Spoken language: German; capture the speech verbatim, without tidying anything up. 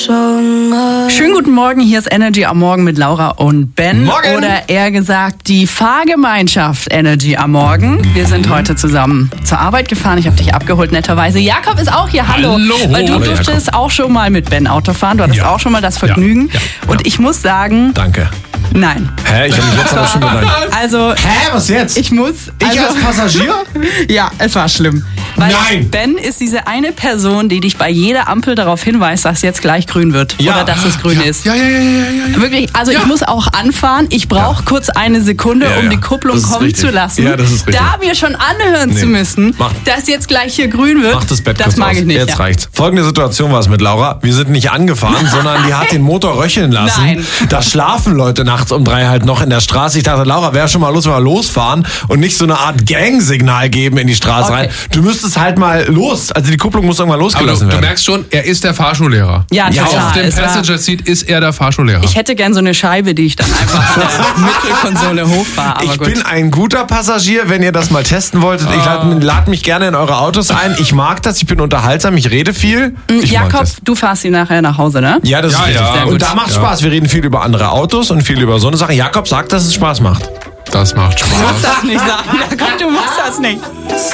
Schönen guten Morgen, hier ist Energy am Morgen mit Laura und Ben. Morgen. Oder eher gesagt, die Fahrgemeinschaft Energy am Morgen. Wir sind heute zusammen zur Arbeit gefahren. Ich habe dich abgeholt, netterweise. Jakob ist auch hier, hallo. Hallo. Weil du Hallo, durftest Jakob. auch schon mal mit Ben Auto fahren. Du hattest Ja. auch schon mal das Vergnügen. Ja. Ja. Und ich muss sagen, Danke. nein. Hä? Ich habe mich jetzt aber schon bedankt. Also, Hä? Was jetzt? ich muss... Ich Also, als Passagier? ja, es war schlimm. Weil Nein. Ben ist diese eine Person, die dich bei jeder Ampel darauf hinweist, dass jetzt gleich grün wird. Ja. Oder dass es grün ist. Ja, ja, ja, ja, ja, ja. Wirklich, also Ja. ich muss auch anfahren. Ich brauche kurz eine Sekunde, Ja, um ja. die Kupplung Das ist kommen richtig. zu lassen. Ja, das ist richtig. Da mir schon anhören Nee. zu müssen, Mach- dass jetzt gleich hier grün wird, Mach das Bett das kurz mag aus. ich nicht. Jetzt ja. reicht's. Folgende Situation war es mit Laura. Wir sind nicht angefahren, sondern die hat den Motor röcheln lassen. Nein. Da schlafen Leute nachts um drei halt noch in der Straße. Ich dachte, Laura, wäre schon mal los, wenn wir losfahren und nicht so eine Art Gang-Signal geben in die Straße Okay. rein. Du müsstest halt mal los. Also die Kupplung muss irgendwann Aber losgelassen du, du werden. merkst schon, er ist der Fahrschullehrer. Ja, Ja, total. Auf dem Es war- Passenger Seat ist er der Fahrschullehrer. Ich hätte gern so eine Scheibe, die ich dann einfach in der Mittelkonsole hochfahre. Aber Ich gut. bin ein guter Passagier, wenn ihr das mal testen wolltet. Ich lade lad mich gerne in eure Autos ein. Ich mag das, ich bin unterhaltsam, ich rede viel. Ich mag Jakob, das. du fährst ihn nachher nach Hause, ne? Ja, das Ja, ist richtig. ja, und gut. da macht Ja. Spaß. Wir reden viel über andere Autos und viel über so eine Sache. Jakob sagt, dass es Spaß macht. Das macht Du musst Spaß. das nicht sagen. Jakob, du musst das nicht.